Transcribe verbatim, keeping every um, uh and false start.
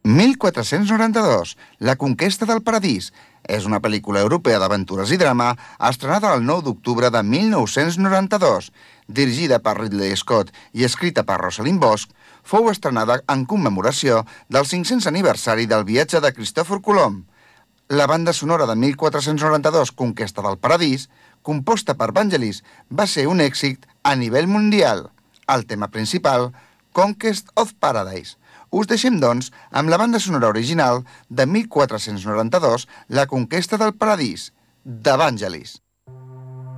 mil quatre-cents noranta-dos, La conquesta del paradís. És una pel·lícula europea d'aventures i drama estrenada el nou d'octubre de mil nou-cents noranta-dos. Dirigida per Ridley Scott i escrita per Rosalind Bosch, fou estrenada en commemoració del cinc-cents aniversari del viatge de Cristòfor Colom. La banda sonora de mil quatre-cents noranta-dos, Conquesta del paradís, composta per Vangelis, va ser un èxit a nivell mundial. El tema principal, Conquest of Paradise. Us deixem, doncs, amb la banda sonora original de mil quatre-cents noranta-dos, La conquesta del paradís, de Vangelis.